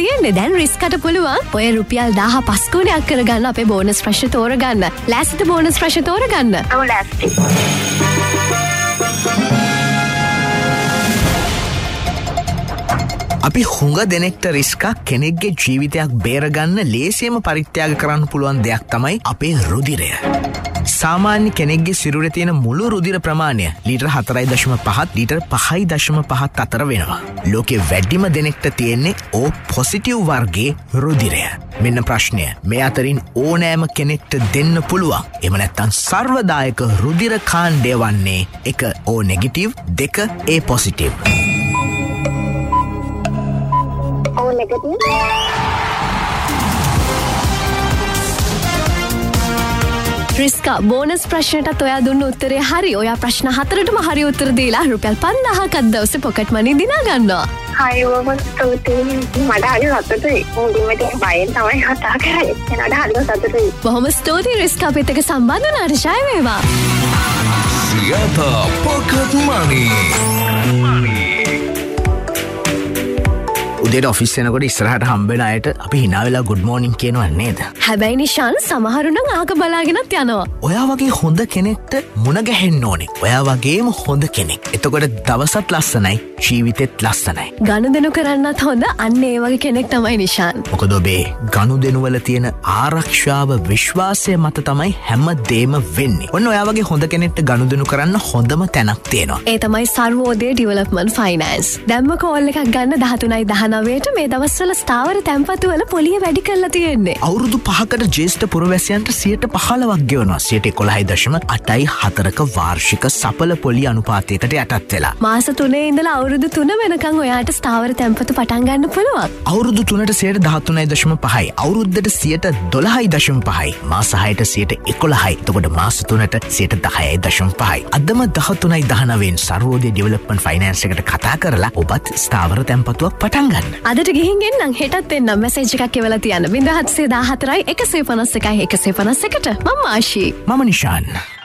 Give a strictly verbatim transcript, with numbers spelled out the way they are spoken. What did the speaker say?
තියෙන්නේ. දැන් රිස්කට පුළුවන් ඔය රුපියල් දහය පස් ගුණයක් කරගන්න අපේ බෝනස් ප්‍රශ්න තෝරගන්න. ලෑස්තිද බෝනස් ප්‍රශ්න තෝරගන්න? ඔව් ලෑස්ති. අපි හුඟ දෙනෙක්ට රිස්කක් කෙනෙක්ගේ ජීවිතයක් බේරගන්න ලේසියම පරිත්‍යාග කරන්න පුළුවන් දෙයක් තමයි අපේ රුධිරය. සාමාන්‍ය කෙනෙක්ගේ සිරුරේ තියෙන මුළු රුධිර ප්‍රමාණය ලීටර් හතරයි දශම පහත් ලීටර් පහයි දශම පහත් අතර වෙනවා. ලෝකේ වැඩිම දෙනෙක්ට තියෙන්නේ O පොසිටිව් වර්ගයේ රුධිරය. මෙන්න ප්‍රශ්නය. මේ අතරින් ඕනෑම කෙනෙක්ට දෙන්න පුළුවන්. එහෙම නැත්නම් සර්වදායක රුධිර කාණ්ඩය වන්නේ එක O නෙගටිව්, දෙක A positive. O negative. රිස්කා bonus ප්‍රශ්නයටත් ඔයා දුන්න උත්තරේ හරි. ඔයා ප්‍රශ්න හතරටම හරි උත්තර දීලා රුපියල් පන්දාහක් අද දවසේ පොකට් මනි දිනා ගන්නවා. හයි බොහොම ස්තුතියි. මට හරි සතුටුයි. මුලින්ම බයෙන් තමයි කතා කරන්නේ. එනට හරි සතුටුයි. බොහොම ස්තුතියි රිස්කා අපිත් එක්ක සම්බන්ධ වුණාට. ජය වේවා. Siapa Pocket Money. උදේට ඔෆිස් යනකොට ඉස්සරහට හම්බෙන අයට අපි hina වෙලා good morning කියනවා නේද? හැබැයි නිෂාන් සමහරු නම් ආක බලාගෙනත් යනවා. ඔයා වගේ හොඳ කෙනෙක්ට මුණ ගැහෙන්න ඕනේ. ඔයා වගේම හොඳ කෙනෙක්. එතකොට දවසත් ලස්සනයි, ජීවිතෙත් ලස්සනයි. ගනුදෙනු කරන්නත් හොඳ අන්න ඒ වගේ කෙනෙක් තමයි නිෂාන්. මොකද ඔබේ ගනුදෙනු වල තියෙන ආරක්ෂාව විශ්වාසය මත තමයි හැමදේම වෙන්නේ. ඔන්න ඔයා වගේ හොඳ කෙනෙක්ට ගනුදෙනු කරන්න හොඳම තැනක් තියෙනවා. ඒ තමයි සර්වෝදය ඩෙවලොප්මන්ට් ෆයිනෑන්ස්. දැම්ම කෝල් එකක් ගන්න දහතුනයි දහනවයට මේ දවස්වල ස්ථාවර තැන්පතු වල පොලිය වැඩි කරලා තියෙන්නේ. අවුරුදු පහකට ජ්‍යෙෂ්ඨ පුරවැසියන්ට සියයට පහළොවක් ගෙවනවා. සියයට එකොළහයි දශම අටයි හතරක වාර්ෂික සඵල පොලිය අනුපාතයකට යටත් වෙලා. මාස තුනේ ඉඳලා අවුරුදු තුන වෙනකන් ඔයාට ස්ථාවර තැන්පතු පටන් ගන්න පුළුවන්. අවුරුදු තුනට සියයට දහතුනයි දශම පහයි. අවුරුද්දට සියයට දොළහයි දශම පහයි. මාස හයට සියයට එකොළහයි. එතකොට මාස තුනට සියයට දහයයි දශම පහයි. අදම දහතුනයි දහනවයෙන් සර්වෝදය ඩෙවලොප්මන්ට් ෆයිනෑන්ස් එකට කතා කරලා ඔබත් ස්ථාවර තැන්පතුවක් පටන් ගන්න. අදට ගිහින් එන්නම් හෙටත් එන්නම් මැසේජ් එකක් එවලා තියන්න. බිංදුව හත්සිය දාහතරයි එකසිය පනස් එකයි එකසිය පනස් එකට. මම ආශී. මම නිෂාන්.